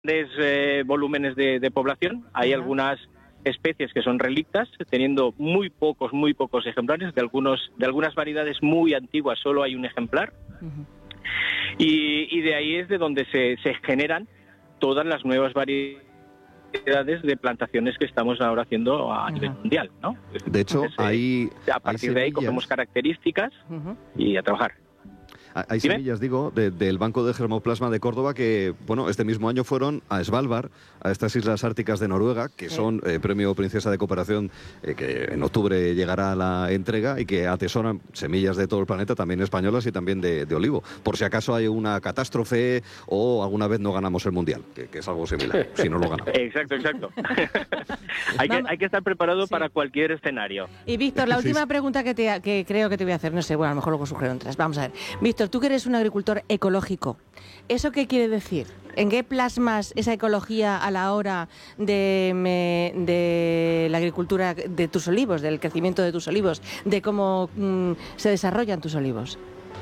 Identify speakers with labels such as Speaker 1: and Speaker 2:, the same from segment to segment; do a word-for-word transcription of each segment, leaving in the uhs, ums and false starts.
Speaker 1: eh, volúmenes de, de población. Hay uh-huh. algunas especies que son relictas, teniendo muy pocos, muy pocos ejemplares. De algunos, de algunas variedades muy antiguas solo hay un ejemplar. Uh-huh. Y, y de ahí es de donde se, se generan todas las nuevas variedades de plantaciones que estamos ahora haciendo a uh-huh. nivel mundial, ¿no?
Speaker 2: De hecho,
Speaker 1: Entonces,
Speaker 2: hay
Speaker 1: a partir
Speaker 2: hay
Speaker 1: de ahí cogemos características uh-huh. y a trabajar.
Speaker 2: Hay
Speaker 1: ¿Dime?
Speaker 2: semillas, digo, de, del Banco de Germoplasma de Córdoba que, bueno, este mismo año fueron a Svalbard, a estas islas árticas de Noruega, que sí. son eh, Premio Princesa de Cooperación, eh, que en octubre llegará la entrega y que atesoran semillas de todo el planeta, también españolas y también de, de olivo. Por si acaso hay una catástrofe o alguna vez no ganamos el Mundial, que, que es algo similar, si no lo ganamos.
Speaker 1: Exacto, exacto. hay, que, hay que estar preparado sí. para cualquier escenario.
Speaker 3: Y Víctor, la última sí. pregunta que, te, que creo que te voy a hacer, no sé, bueno, a lo mejor luego sugiero otras. Vamos a ver. Víctor, tú que eres un agricultor ecológico, ¿eso qué quiere decir? ¿En qué plasmas esa ecología a la hora de, me, de la agricultura de tus olivos, del crecimiento de tus olivos, de cómo mm, se desarrollan tus olivos?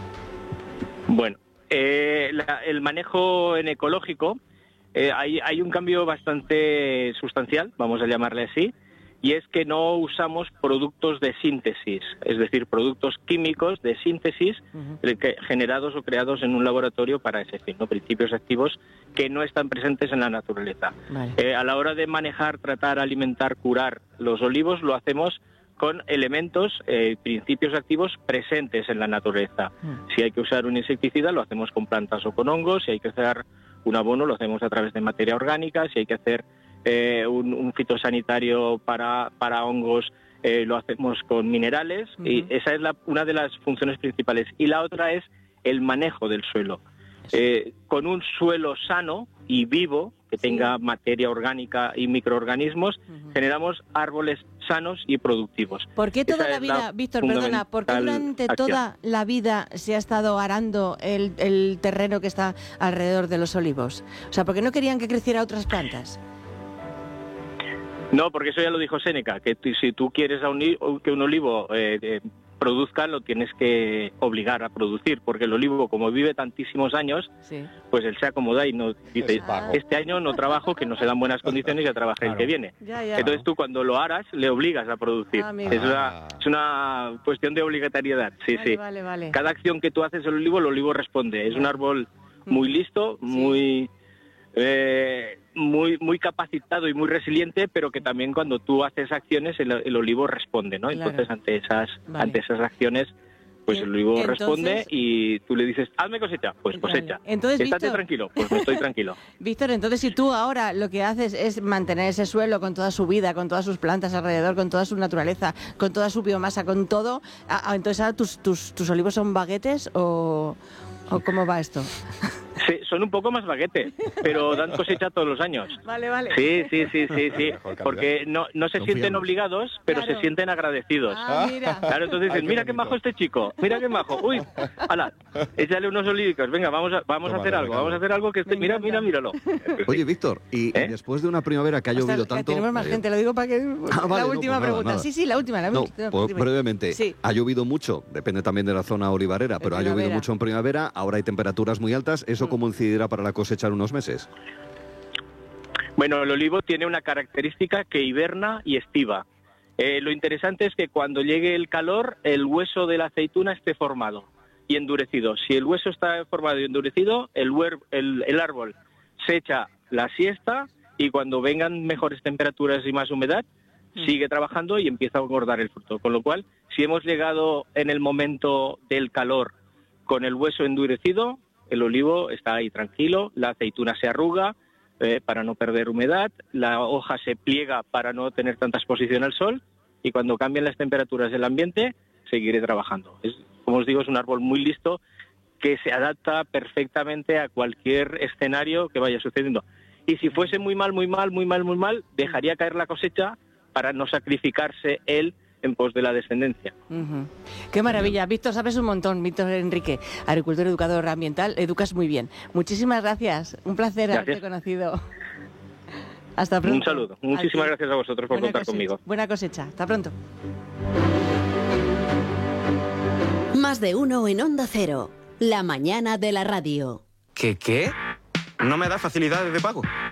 Speaker 1: Bueno, eh, la, el manejo en ecológico, eh, hay, hay un cambio bastante sustancial, vamos a llamarle así, y es que no usamos productos de síntesis, es decir, productos químicos de síntesis uh-huh. que, generados o creados en un laboratorio para ese fin, ¿no? Principios activos que no están presentes en la naturaleza. Vale. Eh, a la hora de manejar, tratar, alimentar, curar los olivos, lo hacemos con elementos, eh, principios activos presentes en la naturaleza. Uh-huh. Si hay que usar un insecticida, lo hacemos con plantas o con hongos. Si hay que hacer un abono, lo hacemos a través de materia orgánica. Si hay que hacer Eh, un, un fitosanitario para, para hongos, eh, lo hacemos con minerales, uh-huh. y esa es la, una de las funciones principales. Y la otra es el manejo del suelo. Eh, con un suelo sano y vivo, que sí. tenga materia orgánica y microorganismos, uh-huh. generamos árboles sanos y productivos.
Speaker 3: ¿Por qué toda esa la vida, la Víctor, perdona, por qué durante acción. toda la vida se ha estado arando el, el terreno que está alrededor de los olivos? O sea, ¿por qué no querían que creciera otras plantas?
Speaker 1: No, porque eso ya lo dijo Séneca, que t- si tú quieres a un, que un olivo eh, eh, produzca, lo tienes que obligar a producir, porque el olivo, como vive tantísimos años, sí. pues él se acomoda y no dice, ah. este año no trabajo, que no se dan buenas condiciones, ya trabaja claro. el que viene.
Speaker 3: Ya, ya.
Speaker 1: Entonces tú cuando lo aras, le obligas a producir. Ah, es, una, es una cuestión de obligatoriedad, sí,
Speaker 3: vale,
Speaker 1: sí.
Speaker 3: Vale, vale.
Speaker 1: Cada acción que tú haces el olivo, el olivo responde. Es un árbol muy listo, muy... Sí. Eh, muy muy capacitado y muy resiliente, pero que también cuando tú haces acciones el, el olivo responde, ¿no? Claro. Entonces ante esas vale. ante esas acciones pues el olivo Entonces, responde y tú le dices, hazme cosecha, pues cosecha. Vale.
Speaker 3: Entonces,
Speaker 1: estate
Speaker 3: Víctor,
Speaker 1: tranquilo, pues estoy tranquilo.
Speaker 3: Víctor, entonces si tú ahora lo que haces es mantener ese suelo con toda su vida, con todas sus plantas alrededor, con toda su naturaleza, con toda su biomasa, con todo, a, a, entonces ahora tus, tus, tus olivos son baguetes o, o ¿cómo va esto?
Speaker 1: Sí, son un poco más baguete, pero dan cosecha todos los años.
Speaker 3: Vale, vale.
Speaker 1: Sí, sí, sí, sí, sí. Porque no, no se sienten obligados, pero claro. se sienten agradecidos.
Speaker 3: Ah, mira.
Speaker 1: Claro, entonces dicen, mira qué majo este chico, mira qué majo. Uy, ala, échale unos olivicos, venga, vamos a, vamos a hacer algo, vamos a hacer algo que esté, mira, mira, míralo.
Speaker 2: Oye, Víctor, y, ¿Eh? y después de una primavera que ha llovido
Speaker 3: Hasta,
Speaker 2: tanto...
Speaker 3: Tenemos más eh... gente, lo digo para que... Ah, vale, la última no, pues pregunta. Nada, nada. Sí, sí, la última. La
Speaker 2: no,
Speaker 3: última.
Speaker 2: Pues, brevemente, sí. ha llovido mucho, depende también de la zona olivarera, pero ha llovido mucho en primavera, ahora hay temperaturas muy altas, ¿eso mm. cómo incidirá para la cosechar unos meses?
Speaker 1: Bueno, el olivo tiene una característica que hiberna y estiva. Eh, lo interesante es que cuando llegue el calor, el hueso de la aceituna esté formado y endurecido. Si el hueso está formado y endurecido, el, huer- el, el árbol se echa la siesta y cuando vengan mejores temperaturas y más humedad, mm. sigue trabajando y empieza a engordar el fruto. Con lo cual, si hemos llegado en el momento del calor con el hueso endurecido, el olivo está ahí tranquilo, la aceituna se arruga eh, para no perder humedad, la hoja se pliega para no tener tanta exposición al sol y cuando cambien las temperaturas del ambiente seguiré trabajando. Es, como os digo, es un árbol muy listo que se adapta perfectamente a cualquier escenario que vaya sucediendo. Y si fuese muy mal, muy mal, muy mal, muy mal, dejaría caer la cosecha para no sacrificarse él en pos de la descendencia.
Speaker 3: Uh-huh. Qué maravilla. Víctor, sabes un montón, Víctor Enrique, agricultor educador ambiental, educas muy bien. Muchísimas gracias, un placer gracias. haberte conocido. Hasta pronto.
Speaker 1: Un saludo. Muchísimas Aquí. gracias a vosotros por Buena contar
Speaker 3: cosecha.
Speaker 1: conmigo.
Speaker 3: Buena cosecha. Hasta pronto.
Speaker 4: Más de uno en Onda Cero, la mañana de la radio.
Speaker 5: ¿Qué qué? ¿No me da facilidades de pago?